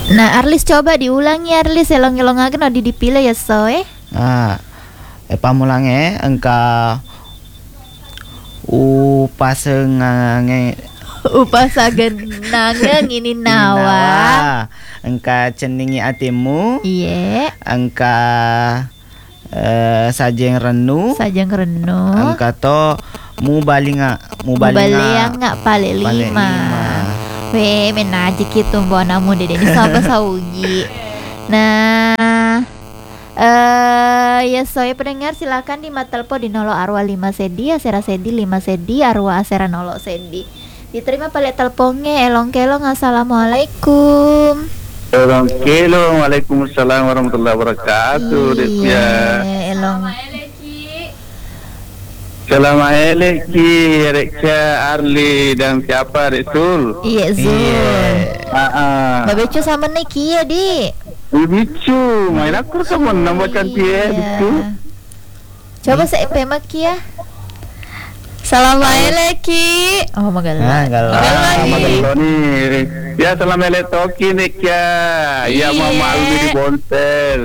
Nah, Arlis coba diulangi Arlis elong-elongaken odi dipilih ya soe. Pamulange engka upasengange upasagenange ini nawa. Engka ceningi atimu. Iya. Engka sajeng renu. Engka to mubalinga pale lima. We menaji gitu mbok namu dede ini sapa saugi. Nah, ya soe pendengar silakan di matelpo di 0 arwa 5 sedi asera sedi 5 sedi arwa asera 0 sedi. Diterima pale telponge elong-kelong assalamualaikum. Elong-kelong waalaikumsalam warahmatullahi wabarakatuh. Iya, elong. Assalamualaikum Reksa Arli dan siapa Resul? Iya Zul. Babecu sama Neki ya di. Bicu, main aku sama nama cantik ya bicu. Coba saya pemak ya. Assalamualaikum. Oh magalah. Magaloni. Ya assalamualaikum Neki ya. Ya mama Alwi di Bonsel.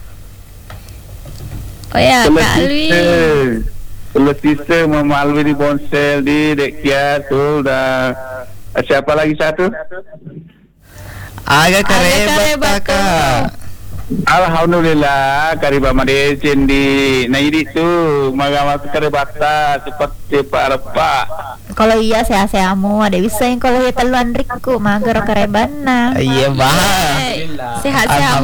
Oh ya Kak Alwi. Letisa Mama Alwi di Bonsel di Dekia tuh dah. Siapa lagi satu? Aga karebat. Alhamdulillah kariba madecen di naidi tu maga masuk karebata seperti apa. Kalau iya sehat-sehatmu ada bisa yang kalau ya teluan riku mager karebana. Iya bah. Sehat-sehat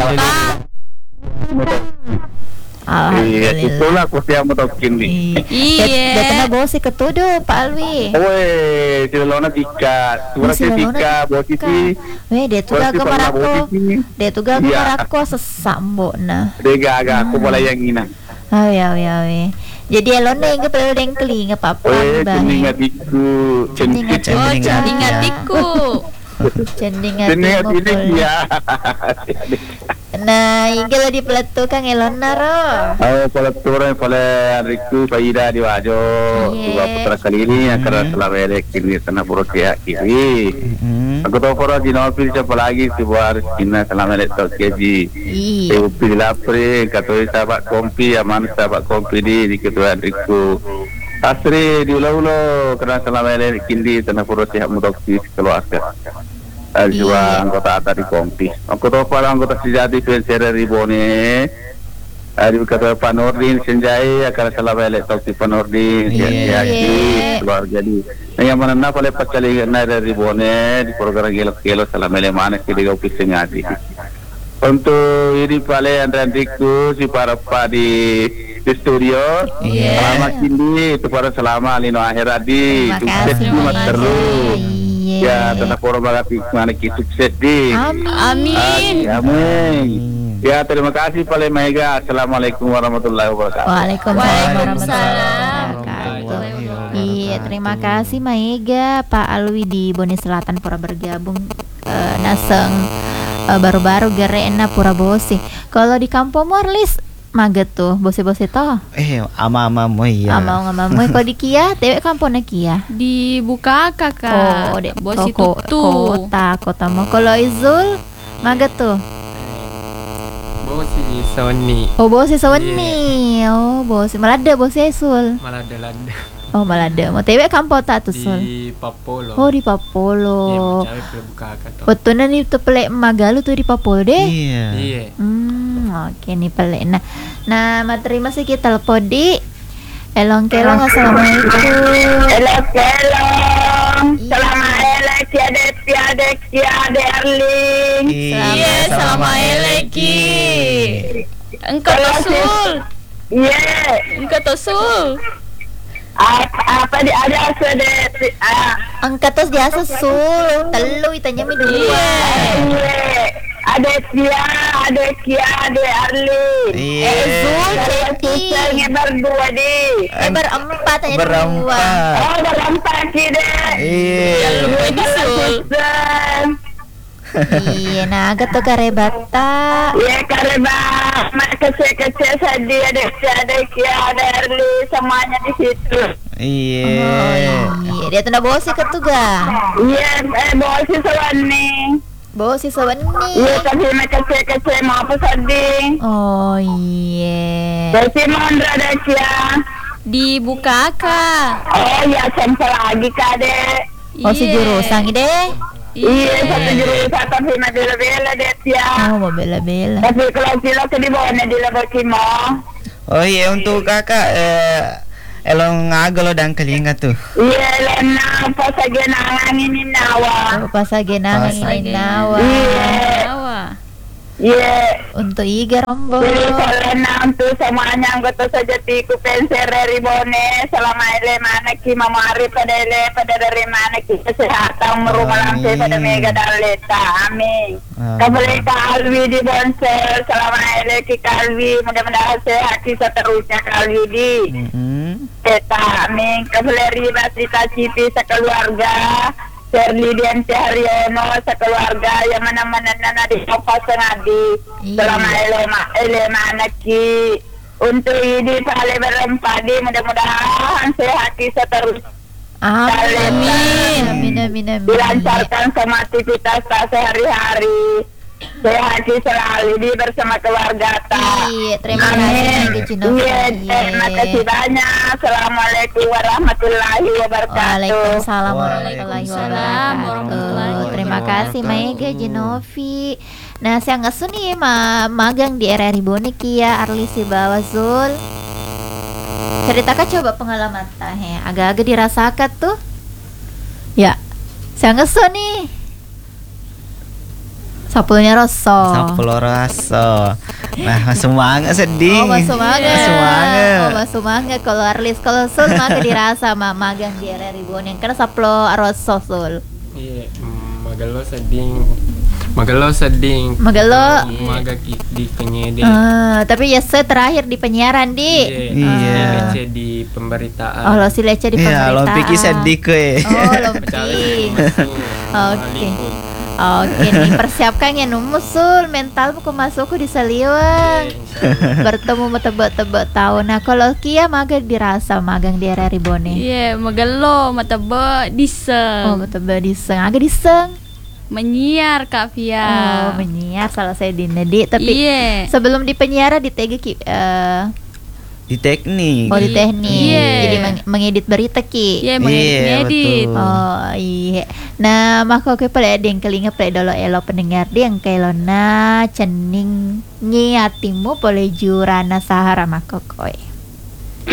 Iya, itulah kusiamu tokin di. Iya. Datangnya bosi ketuduh Pak Alwi. Weh, silona tika, surasi tika, bosisi. Weh, dia tuh gak marako sesak mbok nah. Dia agak aku boleh yang ina. Oh ya. Jadi elona yang perlu dengkli ngapa-apa. Weh, cendingatiku, cendingat ini ya. Nah, ingin di peletu kang elona ro. Oh, peleturan pada hariku Faida di Wajo. Dua putra kali ini yang kerana telah berek ini tanah buruk ya kiri. Aku tahu para di Norway siapa lagi sebuah Argentina selama letak keji. Saya pilih lapre, kata sahabat kompi, aman sahabat kompi di ketua hariku. Asri di ulo-ulo kerana selama letak kiri tanah buruk ya mudokti keluarga. Juga anggota ATA di kompi. Aku tahu para anggota sejati pensere ribone. Ada kata Pak Nordin Senjai akan salah balik topik Pak Nordin ya keluarga di. Yang mana pada pas kali naik ribone di program gelo salah mana kiri office ngadi. Untuk ini pale Andrandiku si para Pak di studio. Selamat ini itu para selama lino akhirat di sukses terus. Ya, tanah poro bagati mana ki sukses di. Amin. Ya, terima kasih Pak Mega. Assalamualaikum warahmatullahi wabarakatuh. Waalaikumsalam. Iya, terima kasih Maega, Pak Alwi di Bone Selatan pura bergabung naseng baru-baru gerena pura bosi. Kalau di kampung Morlis maget tuh bose-bose toh. Ama-ama ya. Ama-ama kalau di Kia, tewek kampungnya Kia. Di Buka Kakak. Oh, dek Bosi tutu. Kota mau. Kalau Izul maget tuh. Bosi Sony. Oh, bosi Sony. Oh, bosi Malada bosi Izul. Malada. Oh, Malada. Mau tewek kampung tak tuh Sul. Di Papolo. Oh, di Papolo. Iya, mencari Buka Kakak. Betulnya nih tuh pelek Magalu tuh di Papolo deh. Iya. Oke nih pelek. Nah, terima kasih kita telepon di elong-kelong. Assalamualaikum. Elong-kelong. Assalamualaikum tiada Erling. Iya, assalamualaikum. Engkau tosul. Iya. Engkau tosul. Apa di ada Angkat terus dia susul. Telu itanya mi dua. Ada Kia, ada Arli. Zul Ceti. Berdua di. Berempat aja dua. Oh, berempat kita. Iya, nah agak tuh karebata. Iya, karebat. Kecil-kecil sedih ada Kia, ada Arli, semuanya di situ. Iya, dia tuh bosi ketuga. Iya, bosi Sony. Bo si sawan Iya, ni. tapi mereka kecil mau apa sedih. Oh iya. Jadi Mondra ada kia. Di Bukaka. Oh ya, sampai lagi kade. Oh si jurusan deh. Iya, satu jurusan tapi masih bela deh ya. Oh mau bela-bela. Tapi kalau silo ke di bawah di lebar kimo. Oh iya, untuk kakak elong ngagalo dan kelinga tuh. Iya, lena pas lagi nangangin ini nawa. Oh, pas lagi nangangin nawa. Iya, Awa. iya. Untuk iga rombo. Jadi lena untuk semuanya anggota saja tiku pensere ribone selama ile mana ki mamari pada dari mana ki kesehatan merumah langsung pada mega daleta. Amin. Kembali Kalwi di Bonsel selama ile ki Kalwi mudah-mudahan sehat seterusnya Kalwi di. Kita amin kembali riba cerita cipi sekeluarga Sherly dan Cahyono sekeluarga yang mana-mana nana di sofa sengadi selama elema anaki untuk ini paling berempadi mudah-mudahan sehat seterusnya. Amin. Amin. Dilancarkan semua aktivitas sehari-hari. Sehat selalu di bersama keluarga ta. Iya, terima kasih Gino. Iya, terima kasih banyak. Assalamualaikum warahmatullahi wabarakatuh. Waalaikumsalam warahmatullahi Waalaikumsalam wabarakatuh. Terima kasih Mega Genovi. Nah, saya nggak suni magang di RRI Bonek ya Arlisi Bawazul. Ceritakan coba pengalaman tah agak-agak dirasakan tuh. Ya, saya nggak suni. Sapulnya rasa. Nah, semangat sedih. Oh, semangat. Semangat. Oh, semangat. Kalau Arlis, kalau Sul maka dirasa magang di RRI Bonek karena saplo rasa Sul. Iya, magalo seding. Magalo. Maga di penyede. Tapi ya terakhir di penyiaran di. Iya. Lece di pemberitaan. Oh, lo si Lece di Iya, pemberitaan. lo pikir sedih ke. Oh, lompi. Oke. Oke nih, persiapkan ya musul mental ku masuk di Saliwang. Bertemu tebak-tebak tahun. Nah, kalau Kia magang dirasa magang di RRI Bonek. Iya, magalo mataba diseng. Oh, tebak diseng, agak diseng. Menyiar Kak Fia. Oh, menyiar salah saya di Nedi. Tapi Iya. sebelum di penyiaran di TG Di teknik. oh di teknik. Iya. Jadi mengedit berita Ki. Iya, Iya, mengedit. betul. Oh iya. Nah, maka ke pada ada yang kelinga pada dolo elo pendengar dia yang kelona cening nyiatimu boleh jurana sahara maka koy.